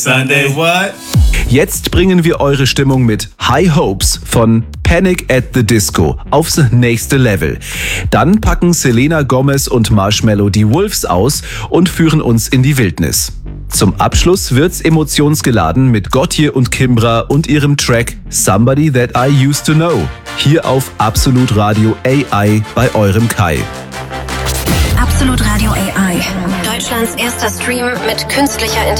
Sunday what? Jetzt bringen wir eure Stimmung mit High Hopes von Panic at the Disco aufs nächste Level. Dann packen Selena Gomez und Marshmello die Wolves aus und führen uns in die Wildnis. Zum Abschluss wird's emotionsgeladen mit Gotye und Kimbra und ihrem Track Somebody That I Used to Know. Hier auf Absolut Radio AI bei eurem Kai. Absolut Radio AI. Deutschlands erster Stream mit künstlicher Intelligenz.